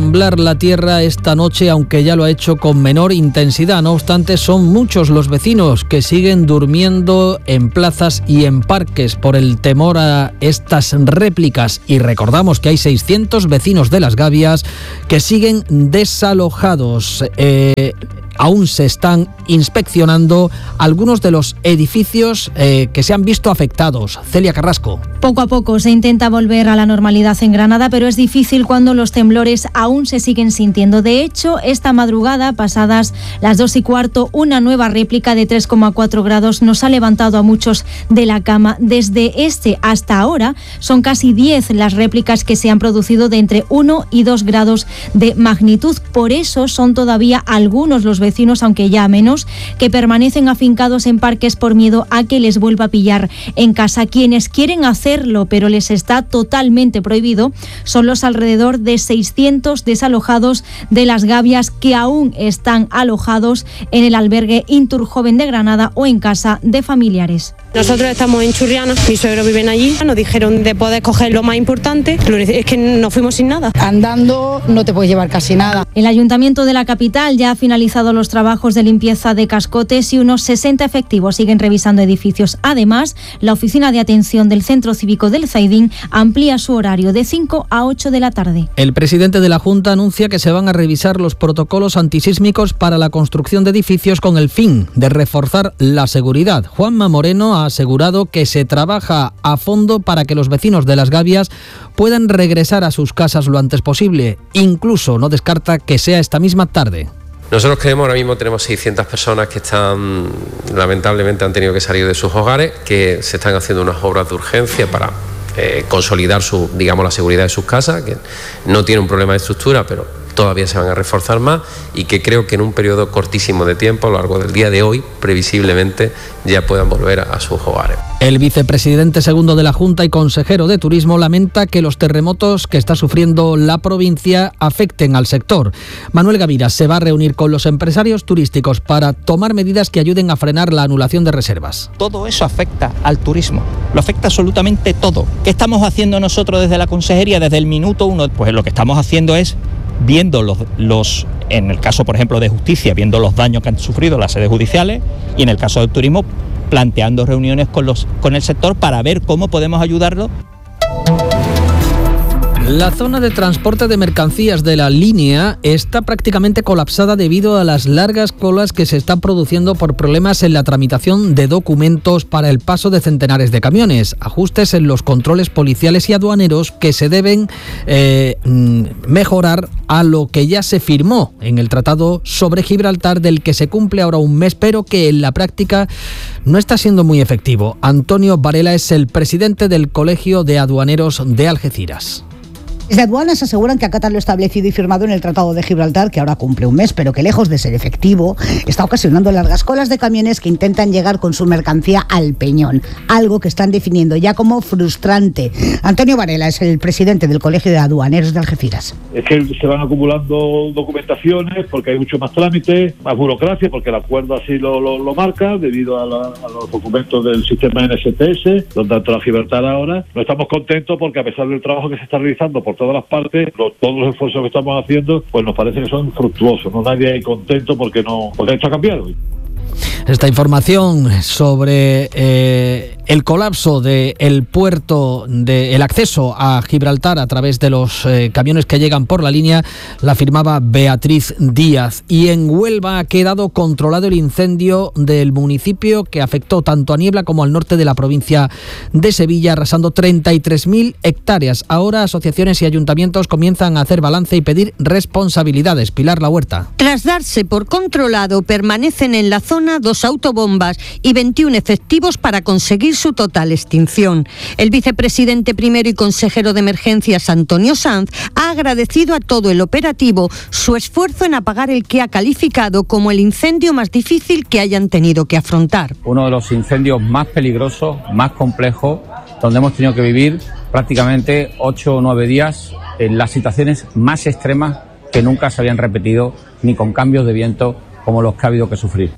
temblar la tierra esta noche, aunque ya lo ha hecho con menor intensidad. No obstante, son muchos los vecinos que siguen durmiendo en plazas y en parques por el temor a estas réplicas. Y recordamos que hay 600 vecinos de Las Gavias que siguen desalojados. Aún se están inspeccionando algunos de los edificios que se han visto afectados. Celia Carrasco. Poco a poco se intenta volver a la normalidad en Granada, pero es difícil cuando los temblores aún se siguen sintiendo. De hecho, esta madrugada, pasadas las 2:15, una nueva réplica de 3,4 grados nos ha levantado a muchos de la cama. Desde hasta ahora son casi 10 las réplicas que se han producido de entre 1 y 2 grados de magnitud. Por eso son todavía algunos los vecinos, aunque ya menos, que permanecen afincados en parques por miedo a que les vuelva a pillar en casa. Quienes quieren hacerlo, pero les está totalmente prohibido, son los alrededor de 600 desalojados de Las Gavias que aún están alojados en el albergue Inturjoven de Granada o en casa de familiares. Nosotros estamos en Churriana, mis suegros viven allí, nos dijeron de poder coger lo más importante, es que nos fuimos sin nada. Andando no te puedes llevar casi nada. El Ayuntamiento de la capital ya ha finalizado los trabajos de limpieza de cascotes y unos 60 efectivos siguen revisando edificios. Además, la oficina de atención del Centro Cívico del Zaidín amplía su horario de 5 a 8 de la tarde. El presidente de la Junta anuncia que se van a revisar los protocolos antisísmicos para la construcción de edificios con el fin de reforzar la seguridad. Juanma Moreno ha asegurado que se trabaja a fondo para que los vecinos de Las Gavias puedan regresar a sus casas lo antes posible. Incluso no descarta que sea esta misma tarde. Nosotros creemos, ahora mismo tenemos 600 personas que lamentablemente han tenido que salir de sus hogares, que se están haciendo unas obras de urgencia para consolidar la seguridad de sus casas, que no tiene un problema de estructura, pero todavía se van a reforzar más y que creo que en un periodo cortísimo de tiempo, a lo largo del día de hoy, previsiblemente ya puedan volver a sus hogares. El vicepresidente segundo de la Junta y consejero de Turismo lamenta que los terremotos que está sufriendo la provincia afecten al sector. Manuel Gavira se va a reunir con los empresarios turísticos para tomar medidas que ayuden a frenar la anulación de reservas. Todo eso afecta al turismo, lo afecta absolutamente todo. ¿Qué estamos haciendo nosotros desde la consejería desde el minuto 1? Pues lo que estamos haciendo es viendo en el caso, por ejemplo, de justicia, viendo los daños que han sufrido las sedes judiciales, y en el caso del turismo, planteando reuniones con el sector para ver cómo podemos ayudarlo. La zona de transporte de mercancías de la línea está prácticamente colapsada debido a las largas colas que se están produciendo por problemas en la tramitación de documentos para el paso de centenares de camiones, ajustes en los controles policiales y aduaneros que se deben mejorar a lo que ya se firmó en el Tratado sobre Gibraltar, del que se cumple ahora un mes, pero que en la práctica no está siendo muy efectivo. Antonio Varela es el presidente del Colegio de Aduaneros de Algeciras. Desde aduanas aseguran que acatan lo establecido y firmado en el Tratado de Gibraltar, que ahora cumple un mes, pero que lejos de ser efectivo, está ocasionando largas colas de camiones que intentan llegar con su mercancía al Peñón, algo que están definiendo ya como frustrante. Antonio Varela es el presidente del Colegio de Aduaneros de Algeciras. Es que se van acumulando documentaciones porque hay mucho más trámite, más burocracia, porque el acuerdo así lo marca, debido a los documentos del sistema NSTS, donde entra Gibraltar ahora. No estamos contentos porque, a pesar del trabajo que se está realizando por todas las partes, todos los esfuerzos que estamos haciendo, pues nos parece que son fructuosos. No nadie hay contento porque esto ha cambiado. Esta información sobre el colapso del puerto, el acceso a Gibraltar a través de los camiones que llegan por la línea, la firmaba Beatriz Díaz. Y en Huelva ha quedado controlado el incendio del municipio que afectó tanto a Niebla como al norte de la provincia de Sevilla, arrasando 33.000 hectáreas. Ahora asociaciones y ayuntamientos comienzan a hacer balance y pedir responsabilidades. Pilar La Huerta. Tras darse por controlado, permanecen en la zona 2 autobombas y 21 efectivos para conseguir su total extinción. El vicepresidente primero y consejero de emergencias, Antonio Sanz, ha agradecido a todo el operativo su esfuerzo en apagar el que ha calificado como el incendio más difícil que hayan tenido que afrontar. Uno de los incendios más peligrosos, más complejos, donde hemos tenido que vivir prácticamente 8 o 9 días en las situaciones más extremas que nunca se habían repetido, ni con cambios de viento como los que ha habido que sufrir.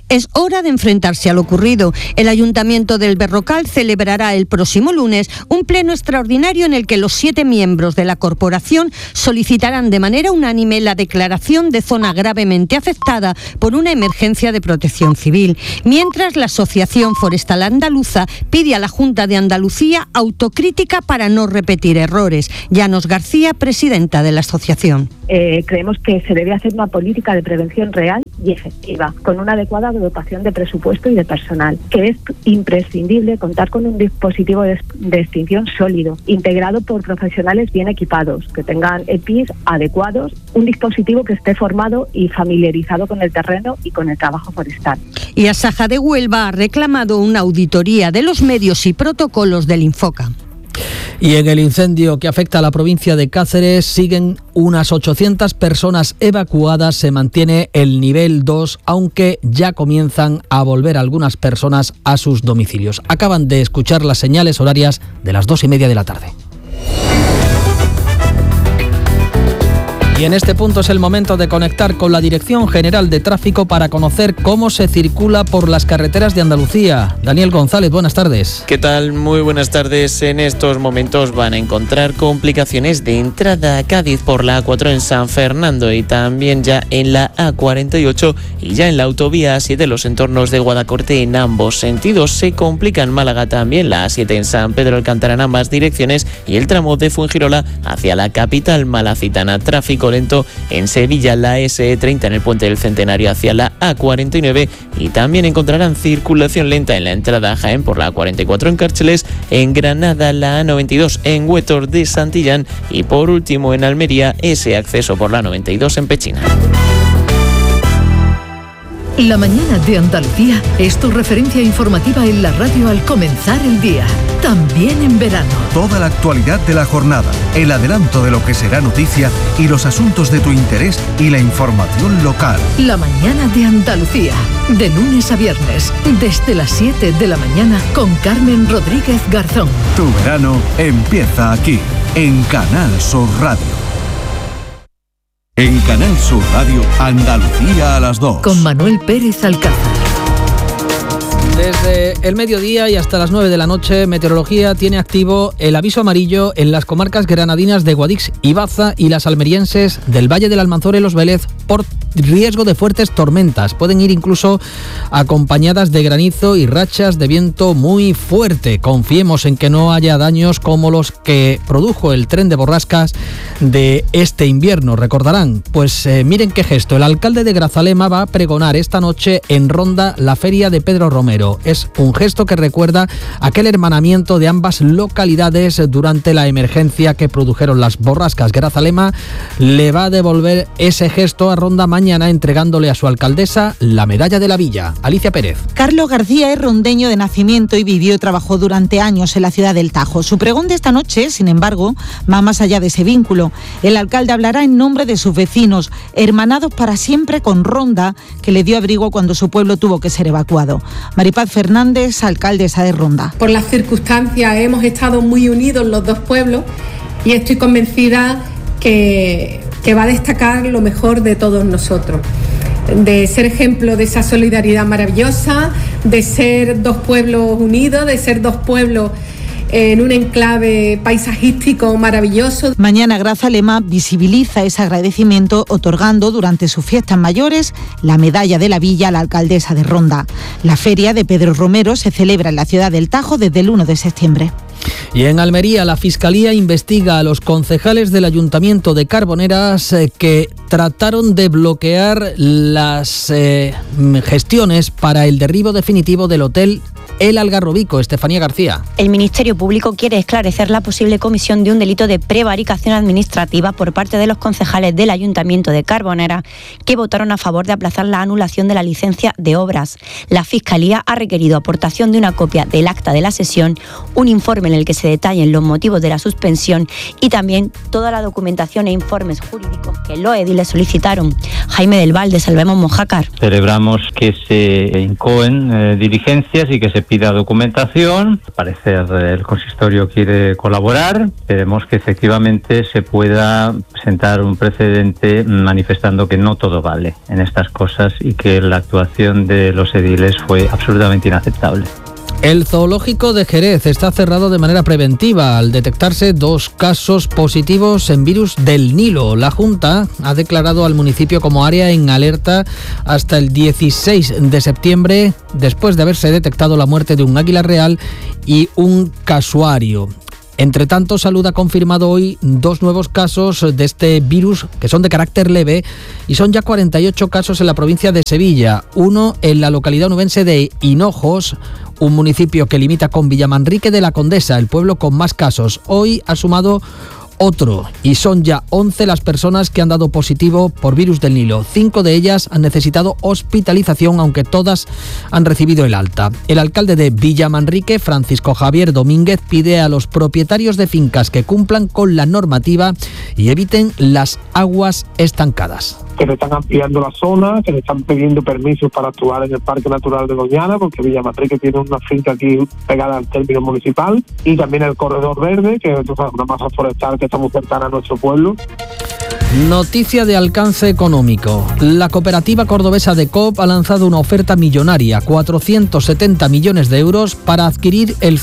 Es hora de enfrentarse a lo ocurrido. El Ayuntamiento del Berrocal celebrará el próximo lunes un pleno extraordinario en el que los 7 miembros de la corporación solicitarán de manera unánime la declaración de zona gravemente afectada por una emergencia de protección civil, mientras la Asociación Forestal Andaluza pide a la Junta de Andalucía autocrítica para no repetir errores. Llanos García, presidenta de la asociación. Creemos que se debe hacer una política de prevención real y efectiva, con una adecuada dotación de presupuesto y de personal, que es imprescindible contar con un dispositivo de extinción sólido, integrado por profesionales bien equipados, que tengan EPIs adecuados, un dispositivo que esté formado y familiarizado con el terreno y con el trabajo forestal. Y Asaja de Huelva ha reclamado una auditoría de los medios y protocolos del Infoca. Y en el incendio que afecta a la provincia de Cáceres siguen unas 800 personas evacuadas. Se mantiene el nivel 2, aunque ya comienzan a volver algunas personas a sus domicilios. Acaban de escuchar las señales horarias de las 2:30 de la tarde. Y en este punto es el momento de conectar con la Dirección General de Tráfico para conocer cómo se circula por las carreteras de Andalucía. Daniel González, buenas tardes. ¿Qué tal? Muy buenas tardes. En estos momentos van a encontrar complicaciones de entrada a Cádiz por la A4 en San Fernando y también ya en la A48 y ya en la autovía A7 de los entornos de Guadacorte en ambos sentidos. Se complica en Málaga también la A7 en San Pedro Alcántara en ambas direcciones y el tramo de Fuengirola hacia la capital malacitana. Tráfico lento en Sevilla, la SE30 en el Puente del Centenario hacia la A49 y también encontrarán circulación lenta en la entrada a Jaén por la A44 en Cárceles, en Granada la A92 en Huétor de Santillán y por último en Almería ese acceso por la 92 en Pechina. La mañana de Andalucía es tu referencia informativa en la radio al comenzar el día, también en verano. Toda la actualidad de la jornada, el adelanto de lo que será noticia y los asuntos de tu interés y la información local. La mañana de Andalucía, de lunes a viernes, desde las 7 de la mañana con Carmen Rodríguez Garzón. Tu verano empieza aquí, en Canal Sur Radio. En Canal Sur Radio, Andalucía a las 2. Con Manuel Pérez Alcázar. Desde el mediodía y hasta las 9 de la noche, Meteorología tiene activo el aviso amarillo en las comarcas granadinas de Guadix y Baza y las almerienses del Valle del Almanzora y Los Vélez por riesgo de fuertes tormentas. Pueden ir incluso acompañadas de granizo y rachas de viento muy fuerte. Confiemos en que no haya daños como los que produjo el tren de borrascas de este invierno. Recordarán, pues miren qué gesto. El alcalde de Grazalema va a pregonar esta noche en Ronda la feria de Pedro Romero. Es un gesto que recuerda aquel hermanamiento de ambas localidades durante la emergencia que produjeron las borrascas. Grazalema le va a devolver ese gesto a Ronda mañana entregándole a su alcaldesa la medalla de la villa. Alicia Pérez. Carlos García es rondeño de nacimiento y vivió y trabajó durante años en la ciudad del Tajo. Su pregón de esta noche, sin embargo, va más allá de ese vínculo. El alcalde hablará en nombre de sus vecinos, hermanados para siempre con Ronda, que le dio abrigo cuando su pueblo tuvo que ser evacuado. Maripaz Fernández, alcaldesa de Ronda. Por las circunstancias hemos estado muy unidos los dos pueblos y estoy convencida que va a destacar lo mejor de todos nosotros, de ser ejemplo de esa solidaridad maravillosa, de ser dos pueblos unidos, de ser dos pueblos en un enclave paisajístico maravilloso. Mañana Grazalema visibiliza ese agradecimiento otorgando durante sus fiestas mayores la medalla de la villa a la alcaldesa de Ronda. La feria de Pedro Romero se celebra en la ciudad del Tajo desde el 1 de septiembre. Y en Almería, la Fiscalía investiga a los concejales del Ayuntamiento de Carboneras que trataron de bloquear las gestiones para el derribo definitivo del hotel El Algarrobico. Estefanía García. El Ministerio Público quiere esclarecer la posible comisión de un delito de prevaricación administrativa por parte de los concejales del Ayuntamiento de Carboneras que votaron a favor de aplazar la anulación de la licencia de obras. La Fiscalía ha requerido aportación de una copia del acta de la sesión, un informe en el que se detallen los motivos de la suspensión y también toda la documentación e informes jurídicos que los ediles solicitaron. Jaime del Val, de Salvemos Mojácar. Celebramos que se incoen diligencias y que se pida documentación. Al parecer el consistorio quiere colaborar. Esperemos que efectivamente se pueda presentar un precedente manifestando que no todo vale en estas cosas y que la actuación de los ediles fue absolutamente inaceptable. El zoológico de Jerez está cerrado de manera preventiva al detectarse 2 casos positivos en virus del Nilo. La Junta ha declarado al municipio como área en alerta hasta el 16 de septiembre, después de haberse detectado la muerte de un águila real y un casuario. Entre tanto, Salud ha confirmado hoy 2 nuevos casos de este virus que son de carácter leve y son ya 48 casos en la provincia de Sevilla, uno en la localidad onubense de Hinojos, un municipio que limita con Villamanrique de la Condesa, el pueblo con más casos. Hoy ha sumado otro y son ya 11 las personas que han dado positivo por virus del Nilo. 5 de ellas han necesitado hospitalización, aunque todas han recibido el alta. El alcalde de Villamanrique, Francisco Javier Domínguez, pide a los propietarios de fincas que cumplan con la normativa y eviten las aguas estancadas. Que se están ampliando la zona, que se están pidiendo permisos para actuar en el Parque Natural de Doñana, porque Villamanrique tiene una finca aquí pegada al término municipal, y también el Corredor Verde, que es una masa forestal que está muy cercana a nuestro pueblo. Noticia de alcance económico. La cooperativa cordobesa de Coop ha lanzado una oferta millonaria, 470 millones de euros, para adquirir el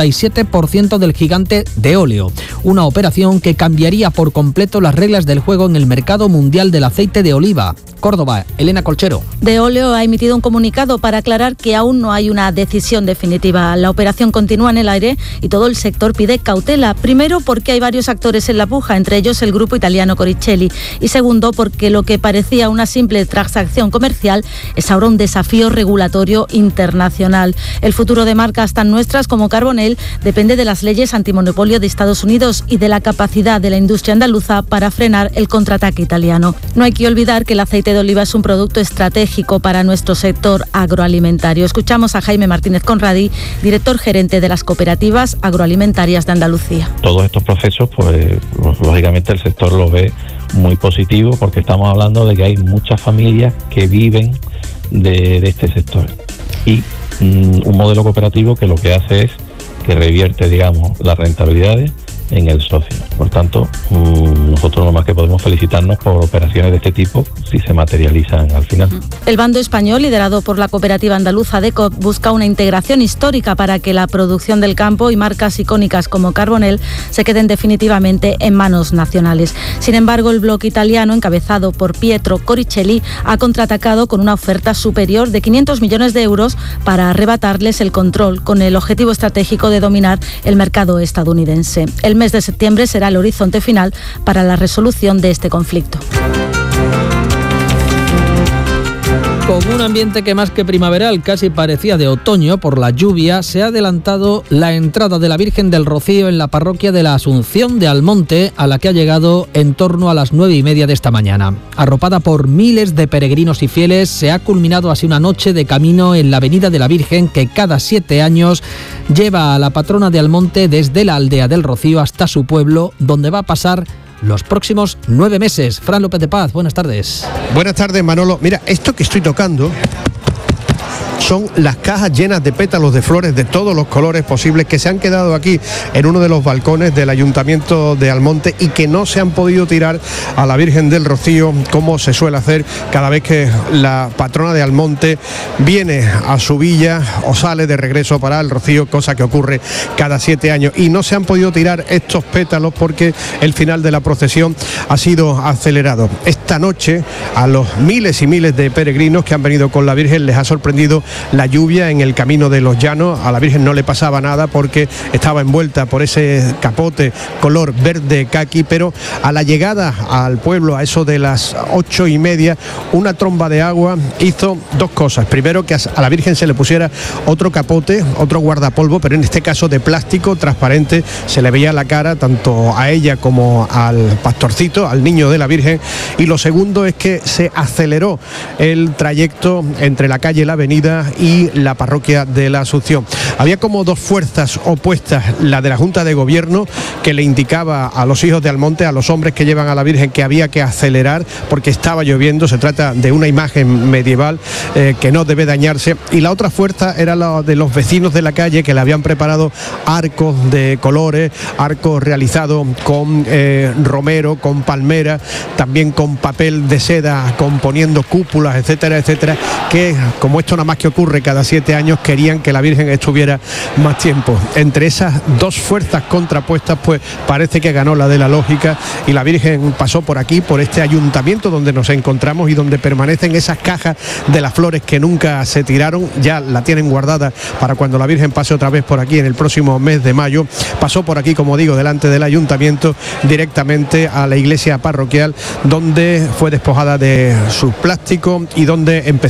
57% del gigante de óleo. Una operación que cambiaría por completo las reglas del juego en el mercado mundial del aceite de oliva. Córdoba, Elena Colchero. De Óleo ha emitido un comunicado para aclarar que aún no hay una decisión definitiva. La operación continúa en el aire y todo el sector pide cautela. Primero, porque hay varios actores en la puja, entre ellos el grupo italiano Coricelli. Y segundo, porque lo que parecía una simple transacción comercial es ahora un desafío regulatorio internacional. El futuro de marcas tan nuestras como Carbonell depende de las leyes antimonopolio de Estados Unidos y de la capacidad de la industria andaluza para frenar el contraataque italiano. No hay que olvidar que el aceite de oliva es un producto estratégico para nuestro sector agroalimentario. Escuchamos a Jaime Martínez Conradí, director gerente de las cooperativas agroalimentarias de Andalucía. Todos estos procesos, pues lógicamente el sector lo ve muy positivo, porque estamos hablando de que hay muchas familias que viven de este sector, y un modelo cooperativo que lo que hace es que revierte, digamos, las rentabilidades en el socio. Por tanto, nosotros lo más que podemos felicitarnos por operaciones de este tipo si se materializan al final. El bando español, liderado por la cooperativa andaluza de Coop, busca una integración histórica para que la producción del campo y marcas icónicas como Carbonell se queden definitivamente en manos nacionales. Sin embargo, el bloque italiano, encabezado por Pietro Coricelli, ha contraatacado con una oferta superior de 500 millones de euros para arrebatarles el control, con el objetivo estratégico de dominar el mercado estadounidense. El mes de septiembre será el horizonte final para la resolución de este conflicto. Con un ambiente que más que primaveral casi parecía de otoño por la lluvia, se ha adelantado la entrada de la Virgen del Rocío en la parroquia de la Asunción de Almonte, a la que ha llegado en torno a las 9:30 de esta mañana. Arropada por miles de peregrinos y fieles, se ha culminado así una noche de camino en la Avenida de la Virgen, que cada 7 años lleva a la patrona de Almonte desde la aldea del Rocío hasta su pueblo, donde va a pasar los próximos 9 meses. Fran López de Paz, buenas tardes. Buenas tardes, Manolo. Mira, esto que estoy tocando son las cajas llenas de pétalos de flores de todos los colores posibles que se han quedado aquí en uno de los balcones del Ayuntamiento de Almonte y que no se han podido tirar a la Virgen del Rocío, como se suele hacer cada vez que la patrona de Almonte viene a su villa o sale de regreso para el Rocío, cosa que ocurre cada 7 años. Y no se han podido tirar estos pétalos porque el final de la procesión ha sido acelerado. Esta noche a los miles y miles de peregrinos que han venido con la Virgen les ha sorprendido la lluvia en el Camino de los Llanos. A la Virgen no le pasaba nada porque estaba envuelta por ese capote color verde caqui, pero a la llegada al pueblo a eso de las 8:30, una tromba de agua hizo 2 cosas. Primero, que a la Virgen se le pusiera otro capote, otro guardapolvo, pero en este caso de plástico transparente, se le veía la cara tanto a ella como al pastorcito, al niño de la Virgen. Y lo segundo es que se aceleró el trayecto entre la calle y la avenida Luna y la parroquia de la Asunción. Había como dos fuerzas opuestas, la de la Junta de Gobierno, que le indicaba a los hijos de Almonte, a los hombres que llevan a la Virgen, que había que acelerar porque estaba lloviendo. Se trata de una imagen medieval que no debe dañarse, y la otra fuerza era la de los vecinos de la calle, que le habían preparado arcos de colores, arcos realizados con romero, con palmera, también con papel de seda, componiendo cúpulas, etcétera, etcétera, que como esto nada más que ocurre cada 7 años, querían que la Virgen estuviera más tiempo. Entre esas dos fuerzas contrapuestas, pues parece que ganó la de la lógica, y la Virgen pasó por aquí, por este ayuntamiento donde nos encontramos y donde permanecen esas cajas de las flores que nunca se tiraron. Ya la tienen guardada para cuando la Virgen pase otra vez por aquí en el próximo mes de mayo. Pasó por aquí, como digo, delante del ayuntamiento, directamente a la iglesia parroquial, donde fue despojada de sus plásticos y donde empezó